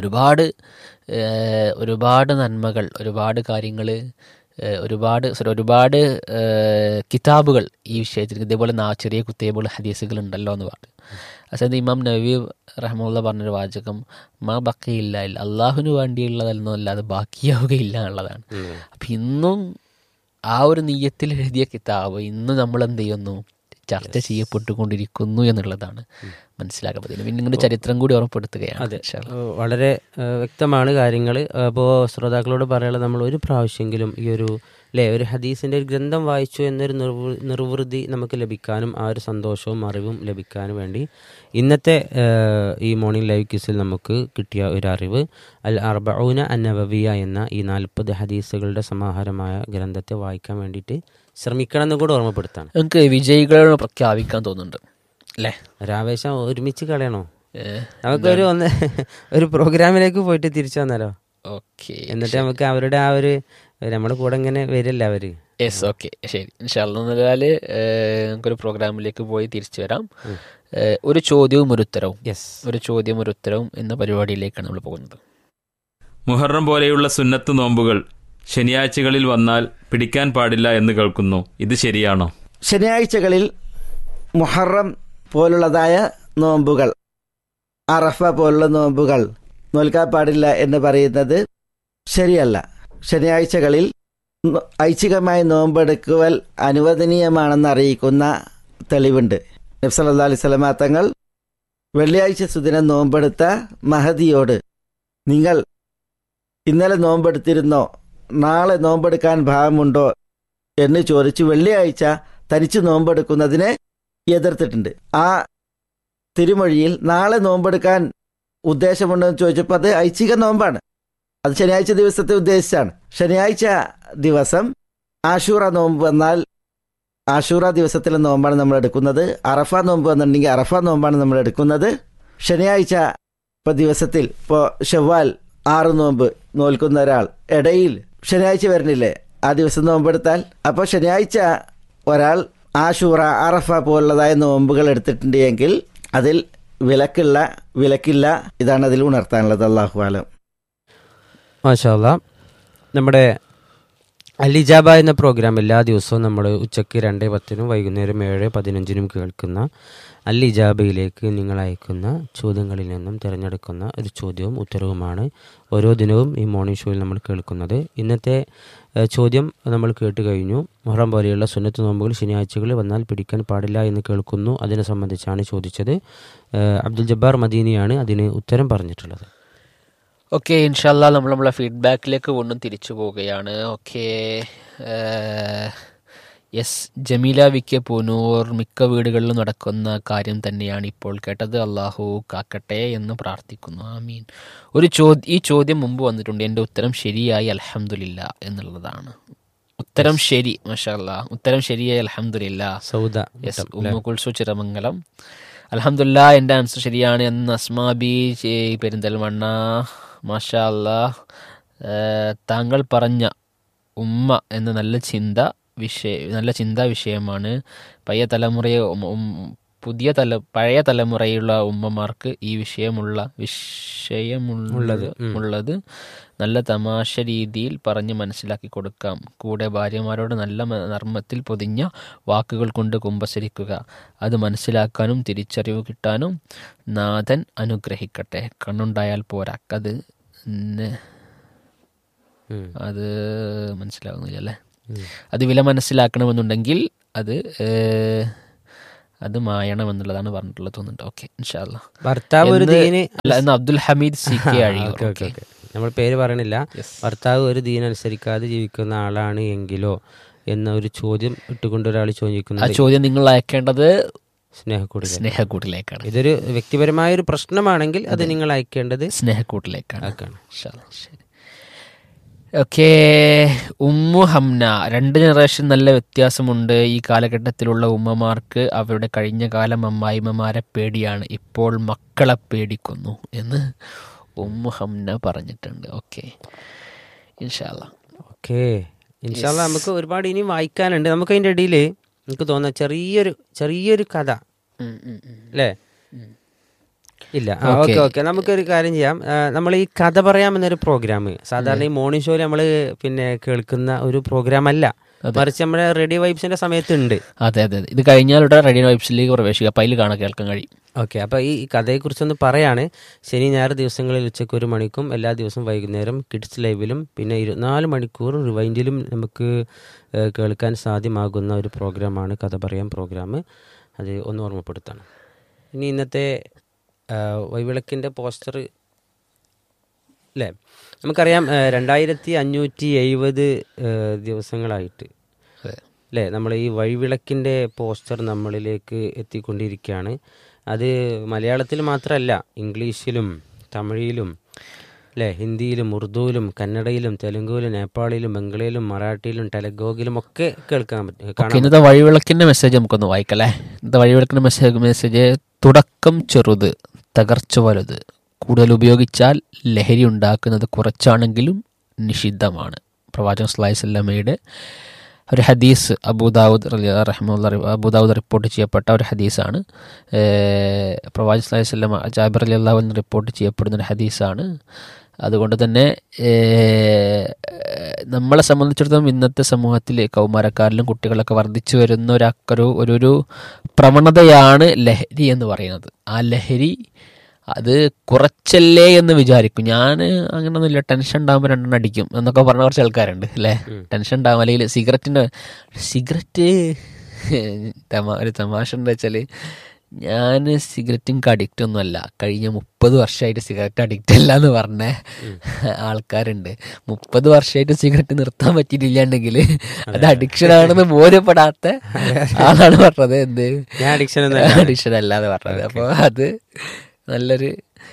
ഒരുപാട് നന്മകൾ, ഒരുപാട് കാര്യങ്ങൾ, ഒരുപാട് കിതാബുകൾ ഈ വിഷയത്തിൽ ഇതേപോലെ ചെറിയ കുത്തൈബുകൾ ഹദീസുകൾ ഉണ്ടല്ലോ എന്ന് പറഞ്ഞു. അതായത് ഇമാം നവവി റഹ്മത്തുള്ളാ പറഞ്ഞൊരു വാചകം, മാ ബഖിയില്ല, അള്ളാഹുവിന് വേണ്ടിയുള്ളതല്ലാതെ ബാക്കിയാവുകയില്ല എന്നുള്ളതാണ്. അപ്പം ഇന്നും ആ ഒരു നിയ്യത്തിൽ എഴുതിയ കിതാബ് ഇന്ന് നമ്മൾ എന്ത് ചെയ്യുന്നു, ചർച്ച ചെയ്യപ്പെട്ടുകൊണ്ടിരിക്കുന്നു എന്നുള്ളതാണ് മനസ്സിലാക്കപ്പെടുന്നത്. പിന്നെ ഇങ്ങനെ ചരിത്രം കൂടി ഓർമ്മപ്പെടുത്തുകയാണ്. അതെ, വളരെ വ്യക്തമാണ് കാര്യങ്ങൾ. അപ്പോൾ ശ്രോതാക്കളോട് പറയാനുള്ളത്, നമ്മൾ ഒരു പ്രാവശ്യമെങ്കിലും ഈ ഒരു ഒരു ഹദീസിൻ്റെ ഒരു ഗ്രന്ഥം വായിച്ചു എന്നൊരു നിർവൃതി നമുക്ക് ലഭിക്കാനും ആ ഒരു സന്തോഷവും അറിവും ലഭിക്കാനും വേണ്ടി ഇന്നത്തെ ഈ മോർണിംഗ് ലൈവ് ക്വിസിൽ നമുക്ക് കിട്ടിയ ഒരു അറിവ് അൽ അർബഊന അന്നബവിയ എന്ന ഈ 40 ഹദീസുകളുടെ സമാഹാരമായ ഗ്രന്ഥത്തെ വായിക്കാൻ വേണ്ടിയിട്ട് ശ്രമിക്കണം എന്ന് കൂടെ ഓർമ്മപ്പെടുത്താണ്. നമുക്ക് വിജയികളെ പ്രഖ്യാപിക്കാൻ തോന്നുന്നുണ്ട് അല്ലേ? ഒരാവേശം ഒരുമിച്ച് കളയണോ? നമുക്കൊരു ഒരു പ്രോഗ്രാമിലേക്ക് പോയിട്ട് തിരിച്ചു വന്നാലോ? ഓക്കെ, എന്നിട്ട് നമുക്ക് അവരുടെ ആ ഒരു നമ്മുടെ കൂടെ ഇങ്ങനെ വരില്ല അവര്. യെസ്, ഓക്കെ, ശരി. ഇൻഷാല്ലാ നമുക്കൊരു പ്രോഗ്രാമിലേക്ക് പോയി തിരിച്ചു വരാം. ഒരു ചോദ്യവും ഒരു ഉത്തരവും, ഒരു ചോദ്യം ഒരു ഉത്തരവും എന്ന പരിപാടിയിലേക്കാണ് നമ്മൾ പോകുന്നത്. മുഹറം പോലെയുള്ള സുന്നത്ത് നോമ്പുകൾ ശനിയാഴ്ചകളിൽ വന്നാൽ പിടിക്കാൻ പാടില്ല എന്ന് കേൾക്കുന്നു. ഇത് ശരിയാണോ? ശനിയാഴ്ചകളിൽ മുഹറം പോലുള്ളതായ നോമ്പുകൾ, അറഫ പോലുള്ള നോമ്പുകൾ നോൽക്കാൻ പാടില്ല എന്ന് പറയുന്നത് ശരിയല്ല. ശനിയാഴ്ചകളിൽ ഐച്ഛികമായി നോമ്പെടുക്കുവൽ അനുവദനീയമാണെന്ന് അറിയിക്കുന്ന തെളിവുണ്ട്. നബി സല്ലല്ലാഹു അലൈഹി വസല്ലം തങ്ങൾ വെള്ളിയാഴ്ച സുദിനം നോമ്പെടുത്ത മഹദിയോട്, നിങ്ങൾ ഇന്നലെ നോമ്പെടുത്തിരുന്നോ, നാളെ നോമ്പെടുക്കാൻ ഭാവമുണ്ടോ എന്ന് ചോദിച്ചു വെള്ളിയാഴ്ച തനിച്ച് നോമ്പെടുക്കുന്നതിനെ എതിർത്തിട്ടുണ്ട്. ആ തിരുമൊഴിയിൽ നാളെ നോമ്പെടുക്കാൻ ഉദ്ദേശമുണ്ടോ എന്ന് ചോദിച്ചപ്പോൾ അത് ഐച്ഛിക നോമ്പാണ്, അത് ശനിയാഴ്ച ദിവസത്തെ ഉദ്ദേശിച്ചാണ്. ശനിയാഴ്ച ദിവസം ആഷൂറ നോമ്പ് വന്നാൽ ആഷൂറ ദിവസത്തിലെ നോമ്പാണ് നമ്മൾ എടുക്കുന്നത്. അറഫ നോമ്പ് വന്നിട്ടുണ്ടെങ്കിൽ അറഫ നോമ്പാണ് നമ്മൾ എടുക്കുന്നത്. ശനിയാഴ്ച ദിവസത്തിൽ ഇപ്പോൾ ഷവ്വാൽ 6 നോമ്പ് നോൽക്കുന്ന ഒരാൾ ഇടയിൽ ശനിയാഴ്ച വരുന്നില്ലേ, ആ ദിവസം നോമ്പെടുത്താൽ, അപ്പോൾ ശനിയാഴ്ച ഒരാൾ ആഷൂറ അറഫ പോലുള്ളതായ നോമ്പുകൾ എടുത്തിട്ടുണ്ട് എങ്കിൽ അതിൽ വിലക്കില്ല. ഇതാണ് അതിൽ ഉണർത്താനുള്ളത്. അല്ലാഹു അലം. മാഷാ അല്ലാഹ്. നമ്മുടെ അൽ-ഇജാബ എന്ന പ്രോഗ്രാം എല്ലാ ദിവസവും നമ്മൾ ഉച്ചയ്ക്ക് 2:10 വൈകുന്നേരം 7:15 കേൾക്കുന്ന അൽ-ഇജാബയിലേക്ക് നിങ്ങൾ അയക്കുന്ന ചോദ്യങ്ങളിൽ നിന്നും തിരഞ്ഞെടുക്കുന്ന ഒരു ചോദ്യവും ഉത്തരവുമാണ് ഓരോ ദിനവും ഈ മോർണിംഗ് ഷോയിൽ നമ്മൾ കേൾക്കുന്നത്. ഇന്നത്തെ ചോദ്യം നമ്മൾ കേട്ട് കഴിഞ്ഞു. മുഹറം പോലെയുള്ള സുന്നത്ത് നോമ്പുകൾ ശനിയാഴ്ചകളിൽ വന്നാൽ പിടിക്കാൻ പാടില്ല എന്ന് കേൾക്കുന്നു. അതിനെ സംബന്ധിച്ചാണ് ചോദിച്ചത്. അബ്ദുൽ ജബ്ബാർ മദീനിയാണ് അതിന് ഉത്തരം പറഞ്ഞിട്ടുള്ളത്. ഓക്കെ, ഇൻഷാല്ലാ നമ്മളെ ഫീഡ്ബാക്കിലേക്ക് വീണ്ടും തിരിച്ചു പോവുകയാണ്. ഓക്കെ, യെസ്, ജമീല വിക്കെ പൂനൂർ, മിക്ക വീടുകളിലും നടക്കുന്ന കാര്യം തന്നെയാണ് ഇപ്പോൾ കേട്ടത്. അള്ളാഹു കാക്കട്ടെ എന്ന് പ്രാർത്ഥിക്കുന്നു. ആമീൻ. ഈ ചോദ്യം മുമ്പ് വന്നിട്ടുണ്ട്. എൻ്റെ ഉത്തരം ശരിയായി അൽഹംദുലില്ലാ എന്നുള്ളതാണ്. ഉത്തരം ശരി, മാഷാല്ലാ, ഉത്തരം ശരിയായി അൽഹംദുലില്ലാ. Sauda, yes, Umm Kulsu Chiramangalam. അൽഹംദുലില്ലാ, എൻ്റെ ആൻസർ ശരിയാണ് എന്ന് അസ്മാബി പെരിന്തൽമണ്ണ. മാഷാ അല്ലാ, താങ്കൾ പറഞ്ഞ ഉമ്മ എന്ന നല്ല ചിന്താ വിഷയമാണ്. പഴയ തലമുറയുള്ള ഉമ്മമാർക്ക് ഈ വിഷയമുള്ളത് നല്ല തമാശ രീതിയിൽ പറഞ്ഞ് മനസ്സിലാക്കി കൊടുക്കാം. കൂടെ ഭാര്യമാരോട് നല്ല നർമ്മത്തിൽ പൊതിഞ്ഞ വാക്കുകൾ കൊണ്ട് കുമ്പസരിക്കുക. അത് മനസ്സിലാക്കാനും തിരിച്ചറിവ് കിട്ടാനും നാഥൻ അനുഗ്രഹിക്കട്ടെ. കണ്ണുണ്ടായാൽ പോരാ, അത് മനസ്സിലാകുന്നില്ല അല്ലേ? അത് വില മനസ്സിലാക്കണമെന്നുണ്ടെങ്കിൽ അത് മായണമെന്നുള്ളതാണ് പറഞ്ഞിട്ടുള്ളത് തോന്നുന്നുണ്ട്. ഓക്കെ, ഇൻഷാ അല്ലാ. ഭർത്താവ് ഒരു ദീന് എന്ന് അബ്ദുൽ ഹമീദ് CK അഴിയൂർ. നമ്മൾ പേര് പറയണില്ല. ഭർത്താവ് ഒരു ദീനനുസരിക്കാതെ ജീവിക്കുന്ന ആളാണ് എങ്കിലോ എന്ന ഒരു ചോദ്യം ഇട്ടുകൊണ്ട് ഒരാൾ ചോദിക്കുന്നു. ആ ചോദ്യം നിങ്ങൾ അയക്കേണ്ടത് സ്നേഹക്കൂട്ടിലേക്കാണ്. ഇതൊരു വ്യക്തിപരമായ ഒരു പ്രശ്നമാണെങ്കിൽ അത് നിങ്ങൾ അയക്കേണ്ടത് സ്നേഹക്കൂട്ടിലേക്കാണ്. ശരി, ഓക്കെ. ഉമ്മു ഹംന, 2 ജനറേഷൻ നല്ല വ്യത്യാസമുണ്ട്. ഈ കാലഘട്ടത്തിലുള്ള ഉമ്മമാർക്ക് അവരുടെ കഴിഞ്ഞ കാലം അമ്മായിമ്മമാരെ പേടിയാണ്, ഇപ്പോൾ മക്കളെ പേടിക്കുന്നു എന്ന് ഉമ്മു ഹംന പറഞ്ഞിട്ടുണ്ട്. ഓക്കെ, ഇൻഷാ അല്ലാ. നമുക്ക് ഒരുപാട് ഇനി വായിക്കാനുണ്ട്. നമുക്ക് അതിൻ്റെ ഇടയിൽ എനിക്ക് തോന്നുന്ന ചെറിയൊരു കഥ അല്ലേ? ഇല്ല, ഓക്കെ. നമുക്കൊരു കാര്യം ചെയ്യാം. നമ്മൾ ഈ കഥ പറയാമെന്നൊരു പ്രോഗ്രാം സാധാരണ ഈ മോർണിംഗ് ഷോയിൽ നമ്മൾ കേൾക്കുന്ന ഒരു പ്രോഗ്രാം അല്ല, മറിച്ച് നമ്മുടെ റേഡിയോ വൈബ്സിന്റെ സമയത്തുണ്ട്. അതെ, ഇത് കഴിഞ്ഞാൽ റേഡിയോ വൈബ്സിലേക്ക് പ്രവേശിക്കുക, അപ്പോൾ അതിൽ കേൾക്കാൻ കഴിയും. ഓക്കെ, അപ്പോൾ ഈ കഥയെക്കുറിച്ചൊന്ന് പറയാണ്. ശനി ഞായർ ദിവസങ്ങളിൽ ഉച്ചയ്ക്ക് 1 മണിക്കും എല്ലാ ദിവസവും വൈകുന്നേരം കിഡ്സ് ലൈവിലും പിന്നെ 24 മണിക്കൂർ റിവൈൻഡിലും നമുക്ക് കേൾക്കാൻ സാധ്യമാകുന്ന ഒരു പ്രോഗ്രാമാണ് കഥ പറയാം പ്രോഗ്രാം. അത് ഒന്ന് ഓർമ്മപ്പെടുത്താണ്. ഇനി ഇന്നത്തെ വഴിവിളക്കിൻ്റെ പോസ്റ്റർ അല്ലേ, നമുക്കറിയാം 2570 ദിവസങ്ങളായിട്ട് അല്ലേ നമ്മൾ ഈ വഴിവിളക്കിൻ്റെ പോസ്റ്റർ നമ്മളിലേക്ക് എത്തിക്കൊണ്ടിരിക്കുകയാണ്. അത് മലയാളത്തിൽ മാത്രമല്ല, ഇംഗ്ലീഷിലും തമിഴിലും അല്ലേ, ഹിന്ദിയിലും ഉറുദുവിലും കന്നഡയിലും തെലുങ്കുവിലും നേപ്പാളിലും ബംഗാളിയിലും മറാഠിയിലും ടെലഗോഗിലും ഒക്കെ കേൾക്കാൻ പറ്റും. ഇന്നത്തെ വഴിവിളക്കിൻ്റെ മെസ്സേജ് നമുക്കൊന്ന് വായിക്കല്ലേ. ഇന്നത്തെ വഴിവിളക്കിൻ്റെ മെസ്സേജ് തുടക്കം ചെറുത്, തകർച്ച വലുത്, കൂടുതൽ ഉപയോഗിച്ചാൽ ലഹരി ഉണ്ടാക്കുന്നത് കുറച്ചാണെങ്കിലും നിഷിദ്ധമാണ്. പ്രവാചകൻ സ്വല്ലല്ലാഹു അലൈഹി വസല്ലമയുടെ ഒരു ഹദീസ് അബൂദാവൂദ് റിപ്പോർട്ട് ചെയ്യപ്പെട്ട ഒരു ഹദീസാണ്. പ്രവാചകൻ സ്വല്ലല്ലാഹു അലൈഹി വസല്ലമ ജാബിർ റളിയല്ലാഹു അൻഹു റിപ്പോർട്ട് ചെയ്യപ്പെടുന്ന ഒരു ഹദീസാണ്. അതുകൊണ്ട് തന്നെ നമ്മളെ സംബന്ധിച്ചിടത്തോളം ഇന്നത്തെ സമൂഹത്തിൽ കൗമാരക്കാരിലും കുട്ടികളൊക്കെ വർദ്ധിച്ചു വരുന്ന ഒരു പ്രവണതയാണ് ലഹരി എന്ന് പറയുന്നത്. ആ ലഹരി അത് കുറച്ചല്ലേ എന്ന് വിചാരിക്കും. ഞാൻ അങ്ങനെയൊന്നുമില്ല, ടെൻഷൻ ഉണ്ടാകുമ്പോൾ 2 അടിക്കും എന്നൊക്കെ പറഞ്ഞ കുറച്ച് ആൾക്കാരുണ്ട് അല്ലേ. ടെൻഷൻ ഉണ്ടാകും. അല്ലെങ്കിൽ സിഗരറ്റ് ഒരു തമാശ എന്താ വെച്ചാൽ, ഞാൻ സിഗരറ്റിന് അഡിക്റ്റ് ഒന്നുമല്ല, കഴിഞ്ഞ 30 വർഷമായിട്ട് സിഗരറ്റ് അഡിക്റ്റ് അല്ല എന്ന് പറഞ്ഞ ആൾക്കാരുണ്ട്. 30 വർഷമായിട്ട് സിഗരറ്റ് നിർത്താൻ പറ്റിയിട്ടില്ലാണ്ടെങ്കിൽ അത് അഡിക്ഷൻ ആണെന്ന് ബോധ്യപ്പെടാത്ത ആളാണ് പറഞ്ഞത്. എന്ത് അഡിക്ഷൻ അല്ലാന്ന് പറഞ്ഞത്. അപ്പോൾ അത് നല്ലൊരു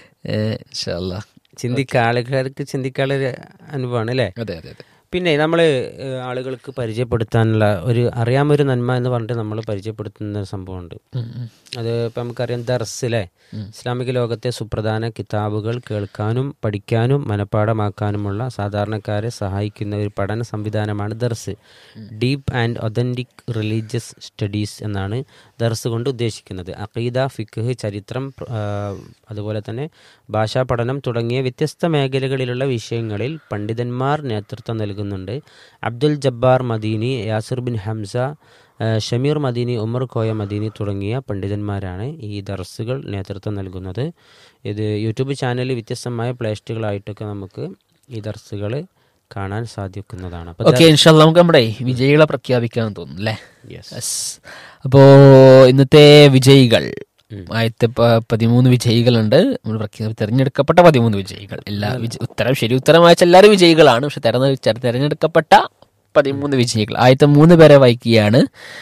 ആളുകൾക്ക് ചിന്തിക്കാനുള്ളൊരു അനുഭവമാണ് അല്ലേ. അതെ അതെ അതെ. പിന്നെ നമ്മൾ ആളുകൾക്ക് പരിചയപ്പെടുത്താനുള്ള അറിയാമൊരു നന്മ എന്ന് പറഞ്ഞിട്ട് നമ്മൾ പരിചയപ്പെടുത്തുന്ന ഒരു സംഭവമുണ്ട്. അത് ഇപ്പം നമുക്കറിയാം, ദർസ് അല്ലേ, ഇസ്ലാമിക ലോകത്തെ സുപ്രധാന കിതാബുകൾ കേൾക്കാനും പഠിക്കാനും മനഃപ്പാഠമാക്കാനുമുള്ള സാധാരണക്കാരെ സഹായിക്കുന്ന ഒരു പഠന സംവിധാനമാണ് ദർസ്. Deep and authentic religious studies എന്നാണ് ദർസ് കൊണ്ട് ഉദ്ദേശിക്കുന്നത്. അഖീദ, ഫിഖ്, ചരിത്രം, അതുപോലെ തന്നെ ഭാഷാ പഠനം തുടങ്ങിയ വ്യത്യസ്ത മേഖലകളിലുള്ള വിഷയങ്ങളിൽ പണ്ഡിതന്മാർ നേതൃത്വം നൽകുന്നുണ്ട്. അബ്ദുൽ ജബ്ബാർ മദീനി, യാസിർ ബിൻ ഹംസ, ഷമീർ മദീനി, ഉമർ കോയ മദീനി തുടങ്ങിയ പണ്ഡിതന്മാരാണ് ഈ ദർസുകൾ നേതൃത്വം നൽകുന്നത്. ഇത് യൂട്യൂബ് ചാനലിൽ വ്യത്യസ്തമായ പ്ലേലിസ്റ്റുകളായിട്ടൊക്കെ നമുക്ക് ഈ ദർസുകൾ കാണാൻ സാധിക്കുന്നതാണ്. ഓക്കെ, ഇൻഷാല്ലാ നമുക്ക് നമ്മുടെ വിജയികളെ പ്രഖ്യാപിക്കാൻ തോന്നുന്നു അല്ലേ. അപ്പോൾ ഇന്നത്തെ വിജയികൾ, ആദ്യത്തെ 13 വിജയികളുണ്ട്. നമ്മൾ തിരഞ്ഞെടുക്കപ്പെട്ട 13 വിജയികൾ. ശരി ഉത്തരം വായിച്ച എല്ലാവരും വിജയികളാണ്. പക്ഷെ തിരഞ്ഞെടുക്കപ്പെട്ട 13 വിജയികൾ. ആദ്യത്തെ 3 പേരെ വായിക്കുകയാണ്.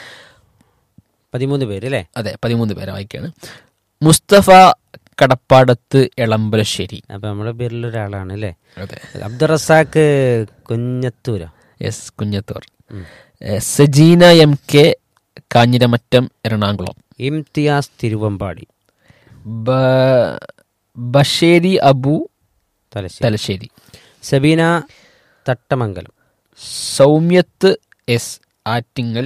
13 പേര് അല്ലേ? അതെ, 13 പേരെ വായിക്കുകയാണ്. മുസ്തഫ കടപ്പാടത്ത് എളമ്പലശ്ശേരി. അപ്പൊ നമ്മുടെ പേരിലൊരാളാണ് അല്ലേ. അതെ. Abdurazak കുഞ്ഞത്തൂര. Yes, Kunjathur. Sajina MK Kanjiramattom Ernakulam. Imtiaz Thiruvambady. ബഷേരി Abu Thalassery. Sabeena തട്ടമംഗലം. Soumyath S Attingal.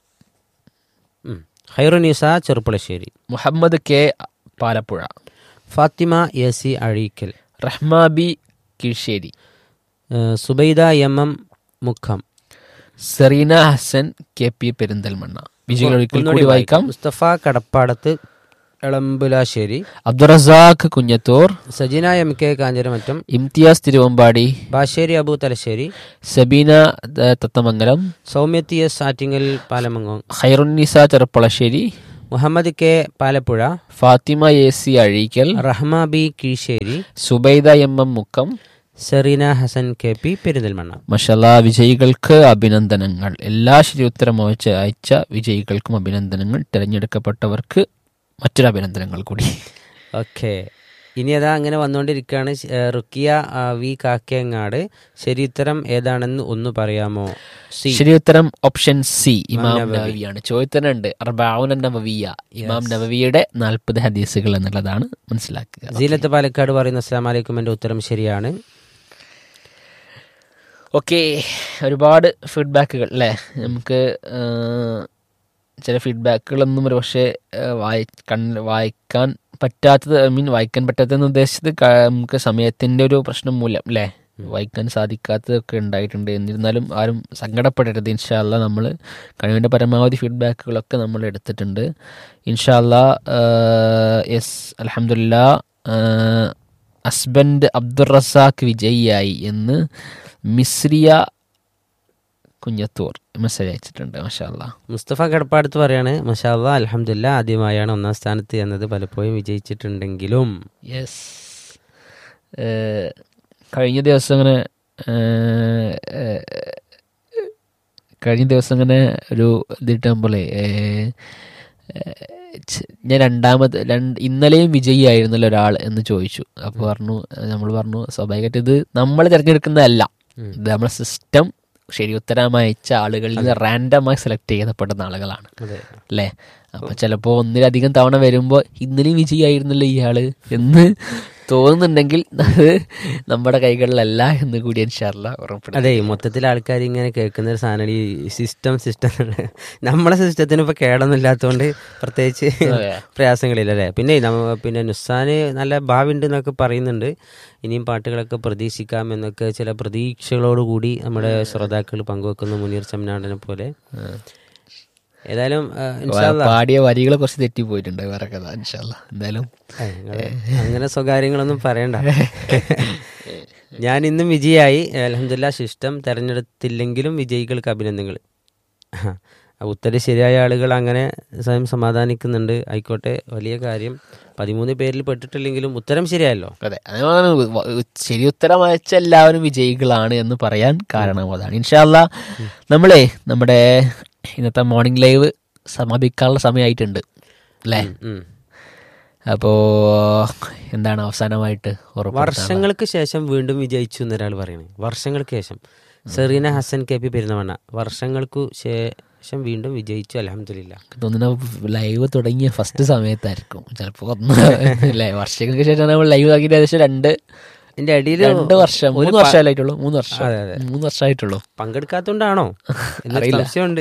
Khairunnisa Cherpulassery. Muhammad K Palappuzha. Fathima AC Azhikkal. Rahmabi Kizhisseri. Subaida MM മുഖം. Serena Hasan KP Perinthalmanna. വിജയികൾ ഒരിക്കൽ കൂടി വായിക്കാം. Mustafa കടപ്പാടത്ത് Elambulassery. Abdurazak Kunjathur. Sajina MK Kanjiramattom. Imtiaz Thiruvambady. ബാഷേരി Abu Thalassery. Sabeena Thathamangalam. സൗമ്യത്തി S Attingal പാലമംഗം. Khairunnisa Cherpulassery. Muhammad K Palappuzha. Fathima AC Azhikkal. Rahma B Kizhisseri. Subaida MM Mukkam. Serena Hasan KP Perinthalmanna. മാഷാല്ലാ, വിജയികൾക്ക് അഭിനന്ദനങ്ങൾ. എല്ലാ ശരിയുത്തരം അയച്ച വിജയികൾക്കും അഭിനന്ദനങ്ങൾ. തിരഞ്ഞെടുക്കപ്പെട്ടവർക്ക് മറ്റൊരു അഭിനന്ദനങ്ങൾ കൂടി. ഓക്കെ, ഇനി അതാ അങ്ങനെ വന്നുകൊണ്ടിരിക്കുകയാണ്. റുക്കിയ വി കാക്കയങ്ങാട്, ശരിയുത്തരം ഏതാണെന്ന് ഒന്ന് പറയാമോ? ശരിയുത്തരം ഓപ്ഷൻ C, ഇമാം നവവിയാണ്. ചോദ്യത്തിനുണ്ട് അർബഊന നവവിയ, ഇമാം നവവിയുടെ 40 ഹദീസുകൾ എന്നുള്ളതാണ് മനസ്സിലാക്കുക. സീനത്ത് പാലക്കാട് പറയുന്നു, അസ്സലാമു അലൈക്കും, എൻ്റെ ഉത്തരം ശരിയാണ്. ഓക്കെ, ഒരുപാട് ഫീഡ്ബാക്കുകൾ അല്ലേ. നമുക്ക് ചില ഫീഡ്ബാക്കുകളൊന്നും ഒരു പക്ഷേ വായിക്കാൻ പറ്റാത്തത്, വായിക്കാൻ പറ്റാത്തതെന്ന് ഉദ്ദേശിച്ചത് നമുക്ക് സമയത്തിൻ്റെ ഒരു പ്രശ്നം മൂലം അല്ലേ, വായിക്കാൻ സാധിക്കാത്തതൊക്കെ ഉണ്ടായിട്ടുണ്ട്. എന്നിരുന്നാലും ആരും സങ്കടപ്പെടരുത്. ഇൻഷാ അല്ലാ നമ്മൾ കഴിവിൻ്റെ പരമാവധി ഫീഡ്ബാക്കുകളൊക്കെ നമ്മൾ എടുത്തിട്ടുണ്ട്. ഇൻഷാ അല്ലാ. യെസ്, അൽഹംദുലില്ലാ. ഹസ്ബൻഡ് അബ്ദുറസാഖ് വിജയിയായി എന്ന് മിസ്രിയ കുഞ്ഞത്തൂർ മെസ്സേജ് അയച്ചിട്ടുണ്ട്. മാഷാ അല്ലാ. മുസ്തഫ കടപ്പാടത്ത് പറയാണ് മാഷാ അല്ലാ അൽഹംദുലില്ലാ ആദ്യമായാണ് ഒന്നാം സ്ഥാനത്ത് എന്നത്, പലപ്പോഴും വിജയിച്ചിട്ടുണ്ടെങ്കിലും. യെസ്. കഴിഞ്ഞ ദിവസം ഇങ്ങനെ ഒരു ഇതിട്ടുമ്പോൾ ഞാൻ ഇന്നലെയും വിജയിയായിരുന്നല്ലോ ഒരാൾ എന്ന് ചോദിച്ചു. അപ്പോൾ നമ്മൾ പറഞ്ഞു സ്വാഭാവികമായിട്ട് ഇത് നമ്മൾ തിരഞ്ഞെടുക്കുന്നതല്ല, ഇത് നമ്മളെ സിസ്റ്റം ശരി ഉത്തരമായി അയച്ച ആളുകളിൽ നിന്ന് റാൻഡമായി സെലക്ട് ചെയ്യപ്പെടുന്ന ആളുകളാണ് അല്ലേ. അപ്പം ചിലപ്പോൾ ഒന്നിലധികം തവണ വരുമ്പോൾ ഇന്നലെയും വിജയിയായിരുന്നല്ലോ ഇയാള് എന്ന് തോന്നുന്നുണ്ടെങ്കിൽ അത് നമ്മുടെ കൈകളിലല്ല എന്ന് കൂടി ഇൻഷാ അല്ലാഹ് ഉറപ്പിടും. അതെ, മൊത്തത്തിൽ ആൾക്കാർ ഇങ്ങനെ കേൾക്കുന്ന ഒരു സാധനം ഈ സിസ്റ്റം നമ്മളെ സിസ്റ്റത്തിന് ഇപ്പോൾ കേടൊന്നും ഇല്ലാത്തതുകൊണ്ട് പ്രത്യേകിച്ച് പ്രയാസങ്ങളില്ലല്ലേ. പിന്നെ നുസ്സാന് നല്ല ഭാവി ഉണ്ട് എന്നൊക്കെ പറയുന്നുണ്ട്. ഇനിയും പാട്ടുകളൊക്കെ പ്രതീക്ഷിക്കാം എന്നൊക്കെ ചില പ്രതീക്ഷകളോടുകൂടി നമ്മുടെ ശ്രോതാക്കൾ പങ്കുവെക്കുന്നു, മുനീർ ചമ്മനാടനെ പോലെ. ഏതായാലും പാടിയ വരികൾ കുറച്ച് തെറ്റിപ്പോയിട്ടുണ്ട് വേറെ കഥ. ഇൻഷാ അല്ലാഹ് എന്തായാലും അങ്ങനെ സ്വകാര്യങ്ങളൊന്നും പറയണ്ട. ഞാൻ ഇന്നും വിജയായി അൽഹംദുലില്ലാ. ശിഷ്ടം തെരഞ്ഞെടുത്തില്ലെങ്കിലും വിജയികൾക്ക് അഭിനന്ദനങ്ങൾ. ഉത്തരം ശരിയായ ആളുകൾ അങ്ങനെ സ്വയം സമാധാനിക്കുന്നുണ്ട്. ആയിക്കോട്ടെ, വലിയ കാര്യം. 13 പേരിൽ പെട്ടിട്ടില്ലെങ്കിലും ഉത്തരം ശരിയായല്ലോ. അതെ, ശരി ഉത്തരം അയച്ച എല്ലാവരും വിജയികളാണ് എന്ന് പറയാൻ കാരണം അതാണ്. ഇൻഷാ അല്ലാഹ് നമ്മളെ നമ്മുടെ ഇന്നത്തെ മോർണിംഗ് ലൈവ് സമാപിക്കാനുള്ള സമയമായിട്ടുണ്ട് അല്ലേ. അപ്പോൾ എന്താണ് അവസാനമായിട്ട് വർഷങ്ങൾക്ക് ശേഷം വീണ്ടും വിജയിച്ചു എന്നൊരാൾ പറയണേ. വർഷങ്ങൾക്ക് ശേഷം സെറീന ഹസൻ KP പെരുന്നവണ്ണ വർഷങ്ങൾക്ക് ശേഷം വീണ്ടും വിജയിച്ചു അൽഹംദുലില്ലാ. തോന്നുന്നു ലൈവ് തുടങ്ങിയ ഫസ്റ്റ് സമയത്തായിരിക്കും ചിലപ്പോൾ. അല്ലേ, വർഷങ്ങൾക്ക് ശേഷം നമ്മൾ ലൈവ് ആക്കിയിട്ട് ഏകദേശം 2 വർഷം 3 വർഷമായിട്ടുള്ളൂ. 3 വർഷമായിട്ടുള്ളൂ. പങ്കെടുക്കാത്തോണ്ടാണോ സംശയമുണ്ട്.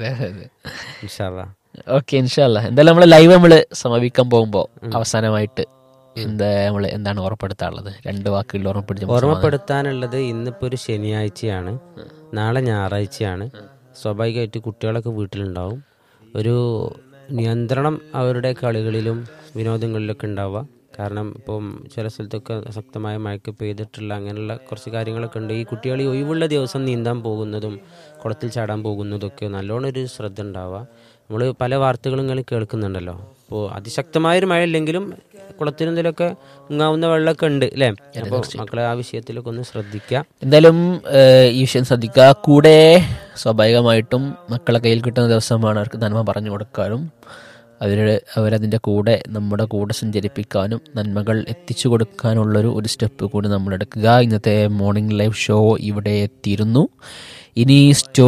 ഓക്കെ, ഇൻഷാ അല്ലാഹ് എന്തായാലും നമ്മള് ലൈവ് സമാപിക്കാൻ പോകുമ്പോൾ അവസാനമായിട്ട് എന്താണ് ഓർമ്മപ്പെടുത്താനുള്ളത്? 2 വാക്കുകളിൽ ഓർമ്മപ്പെടുത്താനുള്ളത്, ഇന്നിപ്പോ ഒരു ശനിയാഴ്ചയാണ്, നാളെ ഞായറാഴ്ചയാണ്. സ്വാഭാവികമായിട്ട് കുട്ടികളൊക്കെ വീട്ടിലുണ്ടാവും. ഒരു നിയന്ത്രണം അവരുടെ കളികളിലും വിനോദങ്ങളിലൊക്കെ ഉണ്ടാവുക. കാരണം ഇപ്പം ചില സ്ഥലത്തൊക്കെ ശക്തമായ മഴയ്ക്ക് പെയ്തിട്ടുള്ള അങ്ങനെയുള്ള കുറച്ച് കാര്യങ്ങളൊക്കെ ഉണ്ട്. ഈ കുട്ടികൾ ഈ ഒഴിവുള്ള ദിവസം നീന്താൻ പോകുന്നതും കുളത്തിൽ ചാടാൻ പോകുന്നതൊക്കെ നല്ലോണം ഒരു ശ്രദ്ധ ഉണ്ടാവുക. നമ്മൾ പല വാർത്തകളും ഇങ്ങനെ കേൾക്കുന്നുണ്ടല്ലോ. അപ്പോൾ അതിശക്തമായൊരു മഴ ഇല്ലെങ്കിലും കുളത്തിലും എന്തെങ്കിലുമൊക്കെ മുങ്ങാവുന്ന വെള്ളമൊക്കെ ഉണ്ട് അല്ലേ. അപ്പോൾ മക്കളെ ആ വിഷയത്തിലൊക്കെ ഒന്ന് ശ്രദ്ധിക്കുക. എന്തായാലും ഈ വിഷയം ശ്രദ്ധിക്കുക. കൂടെ സ്വാഭാവികമായിട്ടും മക്കളെ കയ്യിൽ കിട്ടുന്ന ദിവസമാണ് അവർക്ക് നന്മ പറഞ്ഞു കൊടുക്കാനും അവരതിൻ്റെ കൂടെ നമ്മുടെ കൂടെ സഞ്ചരിപ്പിക്കാനും നന്മകൾ എത്തിച്ചു കൊടുക്കാനുള്ളൊരു സ്റ്റെപ്പ് കൂടി നമ്മൾ എടുക്കുക. ഇന്നത്തെ മോർണിംഗ് ലൈവ് ഷോ ഇവിടെ എത്തിയിരുന്നു. ഇനി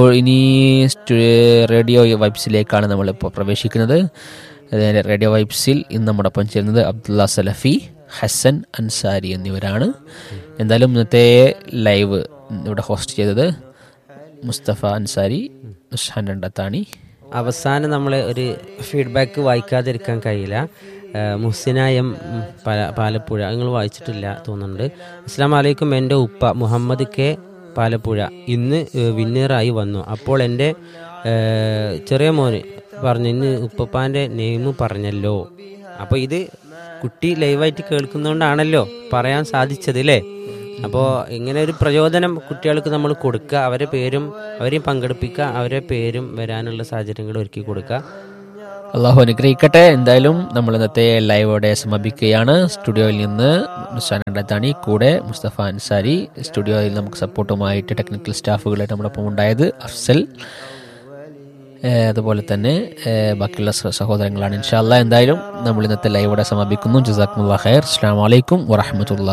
റേഡിയോ വൈബ്സിലേക്കാണ് നമ്മളിപ്പോൾ പ്രവേശിക്കുന്നത്. റേഡിയോ വൈബ്സിൽ ഇന്ന് നമ്മോടൊപ്പം ചേരുന്നത് അബ്ദുള്ള സലഫി, ഹസൻ അൻസാരി എന്നിവരാണ്. എന്തായാലും ഇന്നത്തെ ലൈവ് ഇവിടെ ഹോസ്റ്റ് ചെയ്തത് മുസ്തഫ അൻസാരി, നുസ്ഹാൻ രണ്ടത്താണി. അവസാനം നമ്മൾ ഒരു ഫീഡ്ബാക്ക് വായിക്കാതിരിക്കാൻ കഴിയില്ല. മുഹ്സിന എം പാലപ്പുഴ, നിങ്ങൾ വായിച്ചിട്ടില്ല തോന്നുന്നുണ്ട്. അസ്സലാമു അലൈക്കും. എൻ്റെ ഉപ്പ മുഹമ്മദ് K പാലപ്പുഴ ഇന്ന് വിന്നറായി വന്നു. അപ്പോൾ എൻ്റെ ചെറിയ മോന് പറഞ്ഞു, ഇന്ന് ഉപ്പപ്പാൻ്റെ നെയിം പറഞ്ഞല്ലോ. അപ്പോൾ ഇത് കുട്ടി ലൈവായിട്ട് കേൾക്കുന്നതുകൊണ്ടാണല്ലോ പറയാൻ സാധിച്ചത് അല്ലേ. അപ്പോൾ ഇങ്ങനെ ഒരു പ്രചോദനം കുട്ടികൾക്ക് നമ്മൾ കൊടുക്കുക, അവരെയും പങ്കെടുപ്പിക്കുക, അവരെ പേരും വരാനുള്ള സാഹചര്യങ്ങൾ ഒരുക്കി കൊടുക്കുക. അള്ളാഹു അനുഗ്രഹിക്കട്ടെ. എന്തായാലും നമ്മൾ ഇന്നത്തെ ലൈവോടെ സമാപിക്കുകയാണ്. സ്റ്റുഡിയോയിൽ നിന്ന് നുസ്ഹാൻ രണ്ടത്താണി, കൂടെ മുസ്തഫ അൻസാരി, സ്റ്റുഡിയോയിൽ നമുക്ക് സപ്പോർട്ടുമായിട്ട് ടെക്നിക്കൽ സ്റ്റാഫുകളായിട്ട് നമ്മളൊപ്പം ഉണ്ടായത് അഫ്സൽ, അതുപോലെ തന്നെ ബാക്കിയുള്ള സഹോദരങ്ങളാണ്. ഇൻഷാ അല്ലാഹ് എന്തായാലും നമ്മൾ ഇന്നത്തെ ലൈവോടെ സമാപിക്കുന്നു. ജസാക്കുമുല്ലാഹ് ഖൈർ. അസ്സലാമു അലൈക്കും വറഹ്മത്തുള്ളാഹി